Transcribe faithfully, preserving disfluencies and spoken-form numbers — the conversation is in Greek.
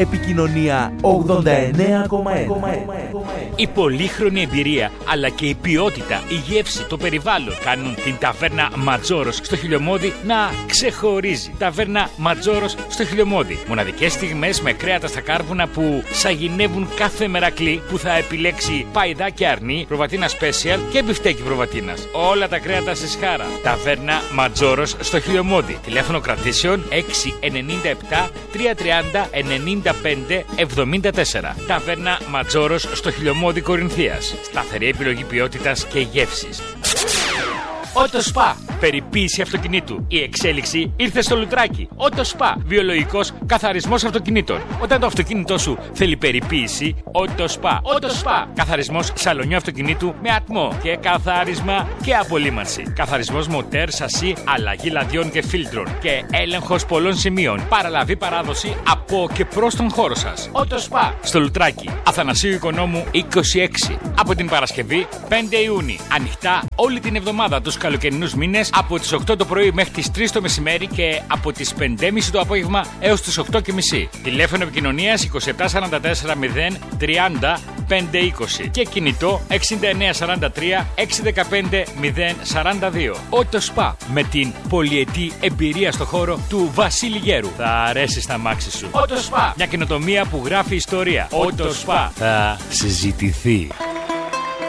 Επικοινωνία ογδόντα εννέα κόμμα ένα. Η πολύχρονη εμπειρία αλλά και η ποιότητα, η γεύση, το περιβάλλον κάνουν την ταβέρνα Ματζόρος στο Χιλιομώδη να ξεχωρίζει. Ταβέρνα Ματζόρος στο Χιλιομώδη. Μοναδικές στιγμές με κρέατα στα κάρβουνα που σαγηνεύουν κάθε μερακλή, που θα επιλέξει παϊδάκι αρνί, προβατίνα special και μπιφτέκι προβατίνας. Όλα τα κρέατα σε σχάρα. Ταβέρνα Ματζόρος στο Χιλιομώδη. Τηλέφωνο κρατήσεων έξι εννιά επτά τρία τρία μηδέν εννιά πέντε εβδομήντα τέσσερα. Ταβέρνα Ματζόρος στο Χιλιομώδη Κορινθίας. Σταθερή επιλογή ποιότητας και γεύσης. Ότοσπα. Περιποίηση αυτοκινήτου. Η εξέλιξη ήρθε στο Λουτράκι. Ότοσπα. Βιολογικός καθαρισμός αυτοκινήτων. Όταν το αυτοκίνητό σου θέλει περιποίηση, Ότοσπα. Ότοσπα. Καθαρισμός σαλονιού αυτοκινήτου με ατμό και καθάρισμα και απολύμανση. Καθαρισμός μοτέρ, σασί, αλλαγή λαδιών και φίλτρων. Και έλεγχος πολλών σημείων. Παραλαβή παράδοση από και προς τον χώρο σας. Ότοσπα. Στο Λουτράκι. Αθανασίου Οικονόμου είκοσι έξι. Από την Παρασκευή πέντε Ιούνιου. Ανοιχτά όλη την εβδομάδα τους καλοκαιρινούς μήνες από τις οκτώ το πρωί μέχρι τις τρεις το μεσημέρι και από τις πέντε και μισή το απόγευμα έως τις οκτώ και μισή. Τηλέφωνο επικοινωνίας είκοσι επτά σαράντα τέσσερα μηδέν τριάντα πέντε είκοσι και κινητό εξήντα εννέα σαράντα τρία εξακόσια δεκαπέντε μηδέν σαράντα δύο. Ότοσπα, με την πολυετή εμπειρία στο χώρο του Βασίλη Γέρου. Θα αρέσει στα μάξι σου. Ότοσπα, μια καινοτομία που γράφει ιστορία. Ότοσπα, θα συζητηθεί.